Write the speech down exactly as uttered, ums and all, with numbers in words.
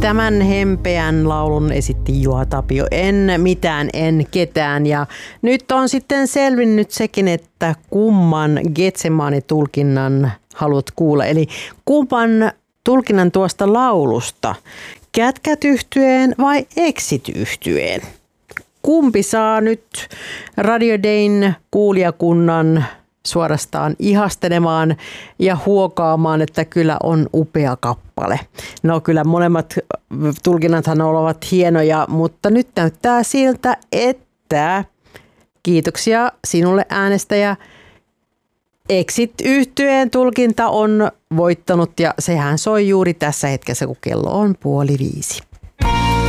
Tämän hempeän laulun esitti Juha Tapio. En mitään, en ketään. Ja nyt on sitten selvinnyt sekin, että kumman Getsemane-tulkinnan haluat kuulla. Eli kumman tulkinnan tuosta laulusta? Kätkät yhtyeen vai Exit yhtyeen? Kumpi saa nyt Radio Dayn kuulijakunnan suorastaan ihastelemaan ja huokaamaan, että kyllä on upea kappale. No kyllä molemmat tulkinnathan ovat hienoja, mutta nyt näyttää siltä, että kiitoksia sinulle äänestäjä. Exit-yhtyeen tulkinta on voittanut ja sehän soi juuri tässä hetkessä, kun kello on puoli viisi.